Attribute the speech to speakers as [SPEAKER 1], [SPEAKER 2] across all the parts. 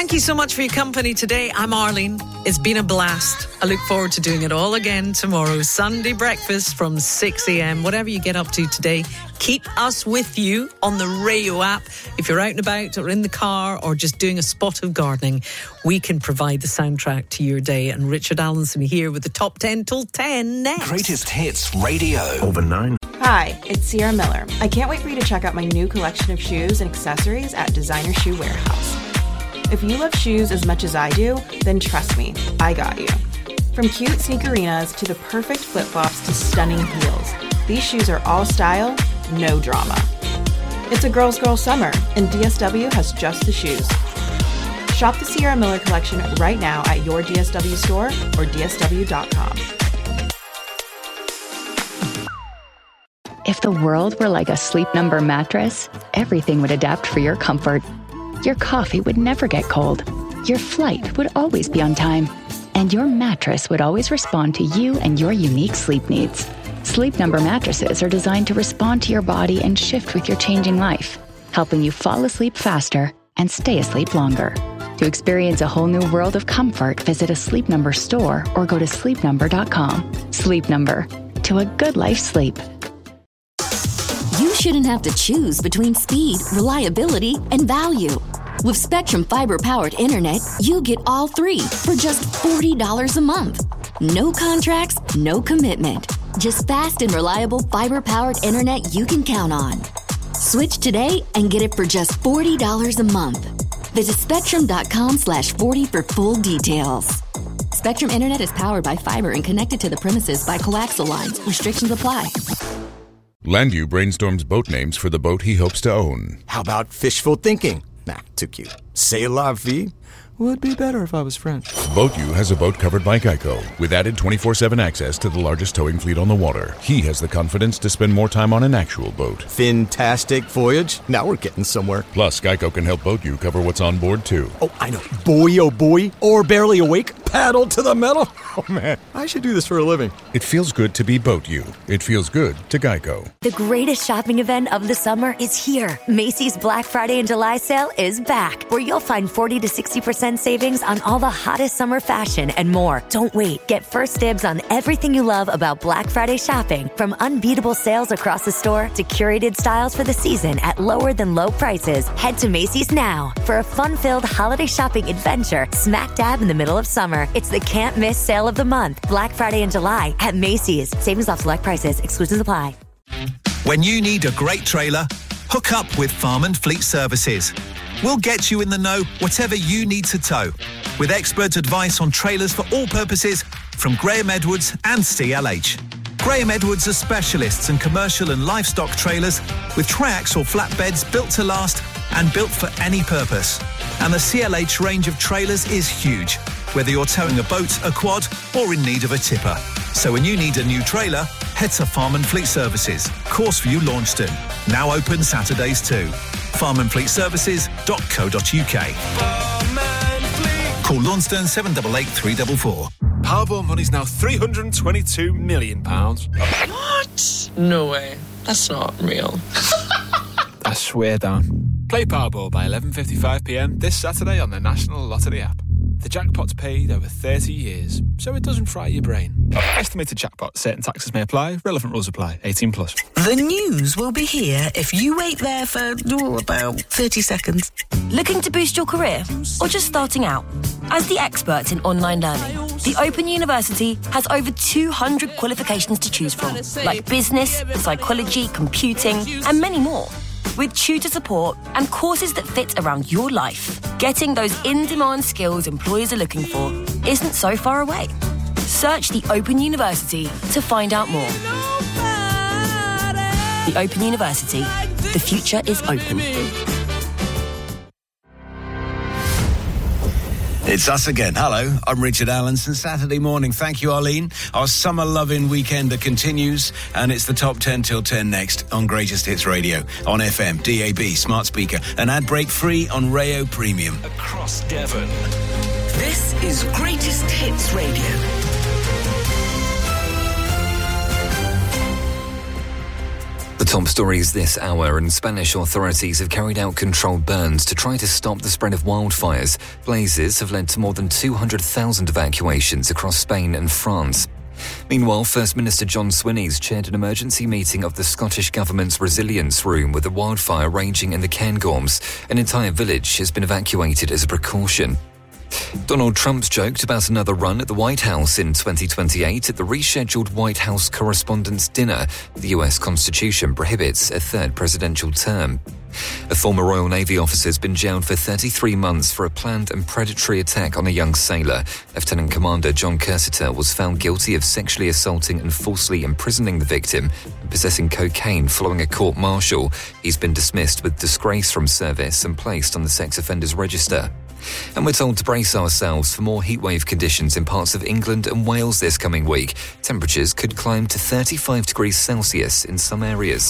[SPEAKER 1] Thank you so much for your company today. I'm Arlene. It's been a blast. I look forward to doing it all again tomorrow. Sunday breakfast from 6 a.m. Whatever you get up to today, keep us with you on the Radio app. If you're out and about or in the car or just doing a spot of gardening, we can provide the soundtrack to your day. And Richard Allenson here with the Top 10 till 10 next.
[SPEAKER 2] Greatest Hits Radio. Over 9.
[SPEAKER 3] Hi, it's Sierra Miller. I can't wait for you to check out my new collection of shoes and accessories at Designer Shoe Warehouse. If you love shoes as much as I do, then trust me, I got you. From cute sneakerinas to the perfect flip-flops to stunning heels, these shoes are all style, no drama. It's a girl's girl summer, and DSW has just the shoes. Shop the Sierra Miller collection right now at your DSW store or dsw.com.
[SPEAKER 4] If the world were like a Sleep Number mattress, everything would adapt for your comfort. Your coffee would never get cold. Your flight would always be on time. And your mattress would always respond to you and your unique sleep needs. Sleep Number mattresses are designed to respond to your body and shift with your changing life, helping you fall asleep faster and stay asleep longer. To experience a whole new world of comfort, visit a Sleep Number store or go to sleepnumber.com. Sleep Number. To a good life sleep.
[SPEAKER 5] You shouldn't have to choose between speed, reliability, and value. With Spectrum Fiber-powered internet, you get all three for just $40 a month. No contracts, no commitment. Just fast and reliable fiber-powered internet you can count on. Switch today and get it for just $40 a month. Visit spectrum.com/40 for full details. Spectrum Internet is powered by fiber and connected to the premises by coaxial lines. Restrictions apply.
[SPEAKER 6] Landu brainstorms boat names for the boat he hopes to own.
[SPEAKER 7] How about fishful thinking? Nah, too cute. C'est la vie? Would be better if I was French.
[SPEAKER 6] BoatU has a boat covered by Geico, with added 24/7 access to the largest towing fleet on the water. He has the confidence to spend more time on an actual boat.
[SPEAKER 7] Fantastic voyage. Now we're getting somewhere.
[SPEAKER 6] Plus, Geico can help BoatU cover what's on board, too.
[SPEAKER 7] Oh, I know. Boy, oh boy. Or barely awake. Paddle to the metal. Oh, man. I should do this for a living.
[SPEAKER 6] It feels good to be BoatU. It feels good to Geico.
[SPEAKER 8] The greatest shopping event of the summer is here. Macy's Black Friday and July sale is back, where you'll find 40 to 60% savings on all the hottest summer fashion and more. Don't wait. Get first dibs on everything you love about Black Friday shopping, from unbeatable sales across the store to curated styles for the season at lower than low prices. Head to Macy's now for a fun-filled holiday shopping adventure smack dab in the middle of summer. It's the can't miss sale of the month. Black Friday and July at Macy's. Savings off select prices. Exclusions apply.
[SPEAKER 2] When you need a great trailer, hook up with Farm and Fleet Services. We'll get you in the know whatever you need to tow, with expert advice on trailers for all purposes from Graham Edwards and CLH. Graham Edwards are specialists in commercial and livestock trailers with tracks or flatbeds built to last and built for any purpose. And the CLH range of trailers is huge, whether you're towing a boat, a quad, or in need of a tipper. So when you need a new trailer, head to Farm and Fleet Services, Courseview, Launceston. Now open Saturdays too. farmandfleetservices.co.uk. Call Launceston 788 344.
[SPEAKER 9] Powerball money's now £322 million.
[SPEAKER 1] What? No way. That's not real.
[SPEAKER 9] I swear down. Play Powerball by 11:55pm this Saturday on the National Lottery app. The jackpot's paid over 30 years, so it doesn't fry your brain. Estimated jackpot. Certain taxes may apply. Relevant rules apply. 18+.
[SPEAKER 1] The news will be here if you wait there for about 30 seconds.
[SPEAKER 8] Looking to boost your career or just starting out? As the experts in online learning, the Open University has over 200 qualifications to choose from, like business, psychology, computing, and many more. With tutor support and courses that fit around your life, getting those in-demand skills employers are looking for isn't so far away. Search the Open University to find out more. The Open University. The future is open.
[SPEAKER 10] It's us again. Hello, I'm Richard Allenson. Saturday morning. Thank you, Arlene. Our summer loving weekender continues, and it's the top 10 till 10 next on Greatest Hits Radio, on FM, DAB, smart speaker, and ad break free on Rayo Premium.
[SPEAKER 2] Across Devon.
[SPEAKER 1] This is Greatest Hits
[SPEAKER 11] The Top stories this hour, and Spanish authorities have carried out controlled burns to try to stop the spread of wildfires. Blazes have led to more than 200,000 evacuations across Spain and France. Meanwhile, First Minister John Swinney's chaired an emergency meeting of the Scottish Government's Resilience Room with a wildfire raging in the Cairngorms. An entire village has been evacuated as a precaution. Donald Trump's joked about another run at the White House in 2028 at the rescheduled White House Correspondents' Dinner. The US Constitution prohibits a third presidential term. A former Royal Navy officer has been jailed for 33 months for a planned and predatory attack on a young sailor. Lieutenant Commander John Cursiter was found guilty of sexually assaulting and falsely imprisoning the victim and possessing cocaine following a court-martial. He's been dismissed with disgrace from service and placed on the sex offenders register. And we're told to brace ourselves for more heatwave conditions in parts of England and Wales this coming week. Temperatures could climb to 35 degrees Celsius in some areas.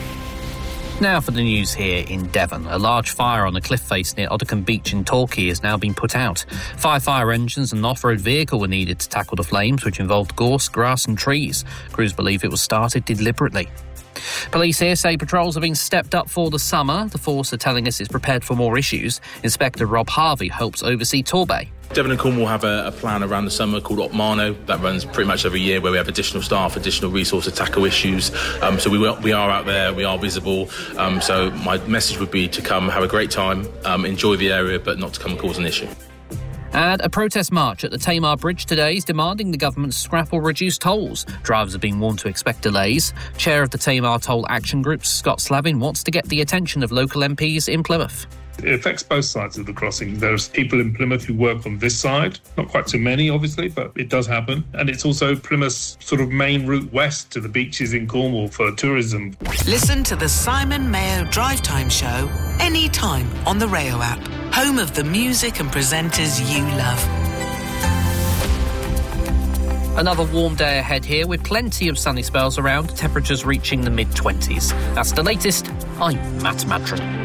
[SPEAKER 12] Now for the news here in Devon. A large fire on a cliff face near Oddicombe Beach in Torquay has now been put out. 5 fire engines and an off-road vehicle were needed to tackle the flames, which involved gorse, grass and trees. Crews believe it was started deliberately. Police here say patrols have been stepped up for the summer. The force are telling us it's prepared for more issues. Inspector Rob Harvey helps oversee Torbay.
[SPEAKER 13] Devon and Cornwall have a plan around the summer called Opmano that runs pretty much every year, where we have additional staff, additional resource to tackle issues. So we are out there, we are visible. So my message would be to come, have a great time, enjoy the area, but not to come and cause an issue.
[SPEAKER 12] And a protest march at the Tamar Bridge today is demanding the government scrap or reduce tolls. Drivers are being warned to expect delays. Chair of the Tamar Toll Action Group, Scott Slavin, wants to get the attention of local MPs in Plymouth.
[SPEAKER 14] It affects both sides of the crossing. There's people in Plymouth who work on this side, not quite so many, obviously, but it does happen. And it's also Plymouth's sort of main route west to the beaches in Cornwall for tourism.
[SPEAKER 15] Listen to the Simon Mayo Drive Time Show anytime on the Rayo app, home of the music and presenters you love.
[SPEAKER 12] Another warm day ahead here with plenty of sunny spells around, temperatures reaching the mid-20s. That's the latest. I'm Matt Madron.